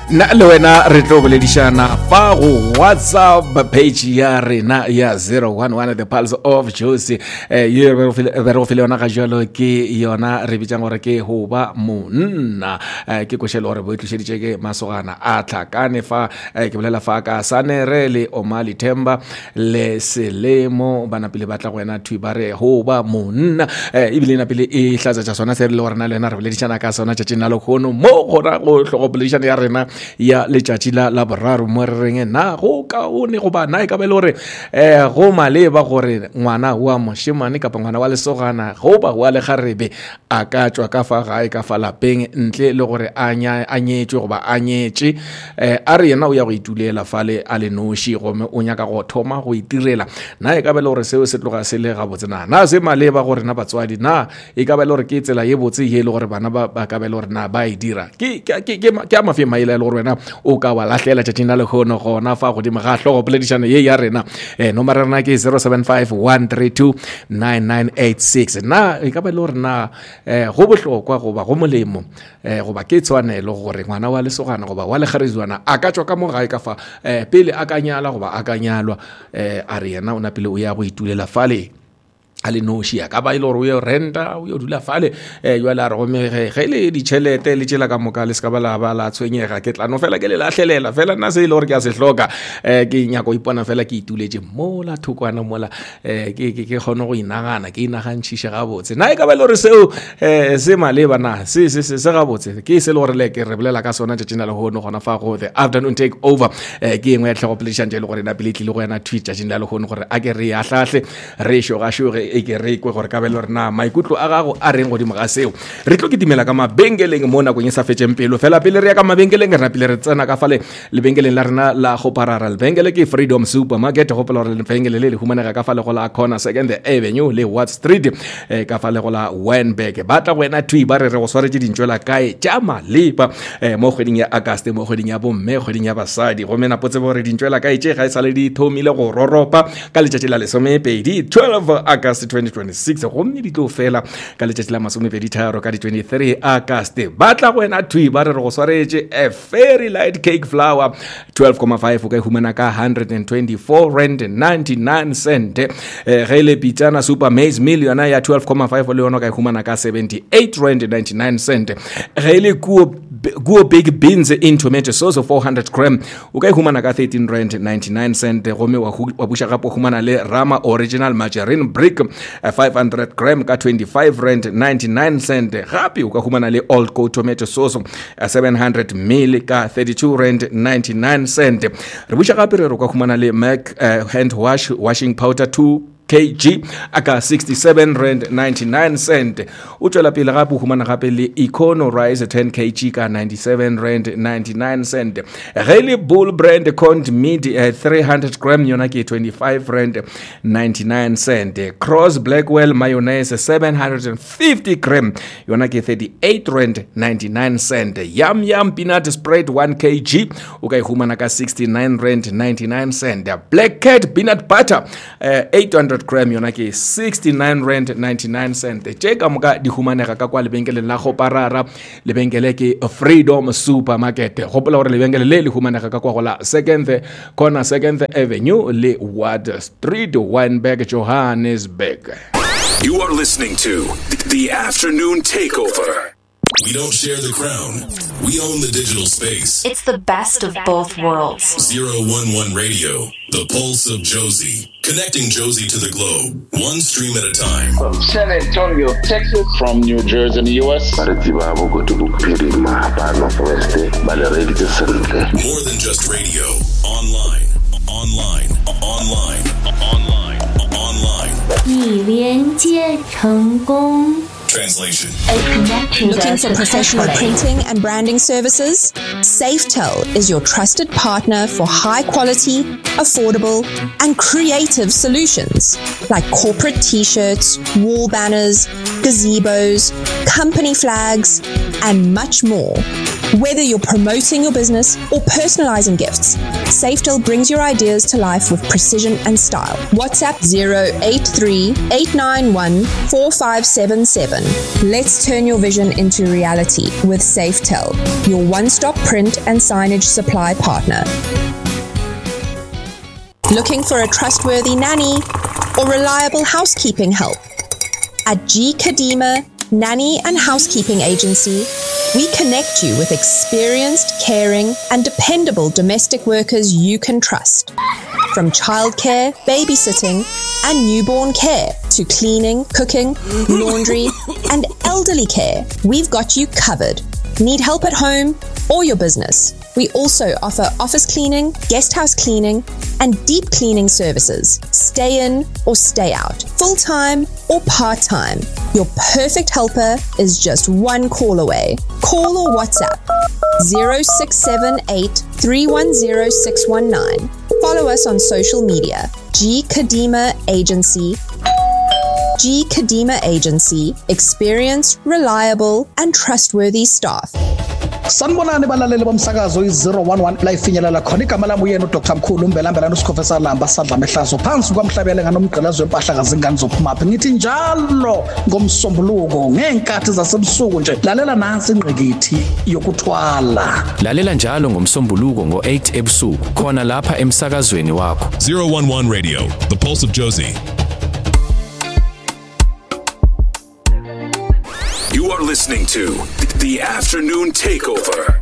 na le wena re tlo boledišana fa go WhatsApp page ya rena ya 011 the pulse of Josie ye re go file yona ga jalo ke yona re bitsang gore ke ho ba monna ke koshelo gore bo tlišeditše ke masogana a tlhakane fa ke bolela fa ka sanere le Omali Themba le Selemo bana pele batla go wena thu ba re ho ba monna ebile na pele e hlatsa tša sona se re le gore na le na re boledišana ka sona tša tsena le khono mo gona go hlogo boledišana ya rena ya letšatši la boraro mo re reng na go kaone go ba na e ka be le gore go maleba gore ngwana wa moshemane kapa ngwana wa lesogana go ba wa le kgarebe a ka tswa ka fa gae ka fa lapeng ntle le gore a nyetšwe go ba a nyetše a re yena o ya go itulela fale a le noši gome o nyaka go thoma go itirela na e ka be le gore seo se tloga se le gabotse na se maleba gore na batswadi na e ka be le gore ke tsela ye botse ye le gore bana ba ka be le gore na ba e dira ke a mafe maele le gore wena o ka wa lahlela tšatšina le kgono gona fa godimo ga hlogo poledišano ye ya rena nomero rena ke 0751329986 na e ka be le gore na go bohlokwa goba go molemo goba ke tshwanelo gore ngwana wa lesogana goba wa lekgareziwana a ka tswa ka mo gae ka fa pele a ka nyala goba a ka nyalwa a re yena o na pele o ya go itulela fale a le noši a ka ba ile gore o yo renta o yo dula fale jwale a re gome ge le ditšhelete le tšela ka moka le se ka ba la tshwenyega ke tlano fela ke le lahlelela fela nna se ile gore ke a se hloka ke nyako ipona fela ke ituletše mola thokwana mola ke kgone go inagana ke inagantšhiše gabotse na e ka ba le gore seo se maleba na se gabotse ke se le gore le ke re bolela ka sona tšatšina le gono gona fa go the afternoon take over ke engwe ya tlhogo poledišang tše le gore na pele tlile go yana tweet tšatšina le gono gore a ke re ahlahle re šogašoge e ke re kwe gore ka be le rena maikutlo a gago a reng godimo ga seo re tlo ketimela ka mabenkeleng mo nakong e sa fetšeng pelo fela pele re ya ka mabenkeleng re pele re tsena ka fale lebenkeleng la rena la Goparara lebenkele ke Freedom Supermarket gopola gore lebenkele le humanega ka fale go la Corner Second Avenue le Watt Street ka fale go la Wynberg batla go wena thui ba re go swaretse dintšwela kae tša maleba mo kgweding ya August mo kgweding ya bomme kgweding ya basadi go mena potse gore dintšwela kae tše ga e sale di thomile go roropa ka letšatši la 12 August 2026 gomme di tlo fela ka letšatši la 23 ka di 23 August batla go wena thui ba re go swaretse a Fairy Light Cake Flour 12.5 o ka humana ka 124 rand 99 cent ge le pitana Super Maize Meal yona ya 12.5 le yona ka humana ka 78 rand 99 cent ge le Guo Big Beans in tomato sauce 400 gram o ka humana ka 13 rand 99 cent gomme wa busha gapo humana le Rama Original Margarine Brick 500 gram ka 25 rand 99 cent gape o ka humana le Old Coat tomato sauce 700 ml ka 32 rand 99 cent re busha gape re ka humana le Mac hand washing powder 2 kg aka 67 rand 99 cent o tswela pele gape humana gape le Econo rice 10 kg ka 97 rand 99 cent ge le Bull brand corned meat 300 gram yona ke 25 rand 99 cent Cross Blackwell mayonnaise 750 gram yona ke 38 rand 99 cent Yum peanut spread 1 kg o ka humana ka 69 rand 99 cent Black Cat peanut butter 800 gram yona ke 69 rand 99 cent tše ka moka di humanega ka kwa lebenkeleng la Goparara lebenkele ke Freedom Supermarket gopola gore lebenkele le humanega ka kwa go la Corner Second Avenue le Watt Street Wynberg Johannesburg. You are listening to the Afternoon Takeover. We don't share the crown. We own the digital space. It's the best of both worlds. 011 Radio, the pulse of Josie. Connecting Josie to the globe, one stream at a time. From San Antonio, Texas. From New Jersey in the U.S. More than just radio. Online. 已连接成功。 Translation. Looking for professional printing and branding services? Safetel is your trusted partner for high quality, affordable, and creative solutions like corporate t-shirts, wall banners, gazebos, company flags, and much more. Whether you're promoting your business or personalizing gifts, Safetel brings your ideas to life with precision and style. WhatsApp 083-891-4577. Let's turn your vision into reality with Safetel, your one-stop print and signage supply partner. Looking for a trustworthy nanny or reliable housekeeping help? At G. Kadima Nanny and Housekeeping Agency, we connect you with experienced, caring, and dependable domestic workers you can trust. From childcare, babysitting, and newborn care to cleaning, cooking, laundry, and elderly care, we've got you covered. Need help at home or your business? We also offer office cleaning, guest house cleaning, and deep cleaning services. Stay in or stay out, full-time or part-time. Your perfect helper is just one call away. Call or WhatsApp 0678 310 619. Follow us on social media. G. Kadima Agency. G. Kadima Agency. Experienced, reliable, and trustworthy staff. Sanibonani balaleli bomsakazo i011 la ifinyelela khona igama lami uyena uDr Mkhulu Mbelambela noSikhofesa Lamba sadla mehlazo phansi kwamhlabele nganomgqilazo wempahla kazingane zophumaphi ngithi njalo ngomsombuluko ngenkathi zasebusuku nje lalela nansi ingqikithi yokuthwala lalela njalo ngomsombuluko ngo8 ebusuku khona lapha emsakazweni wakho 011 Radio, the pulse of Josie. You are listening to The Afternoon Takeover.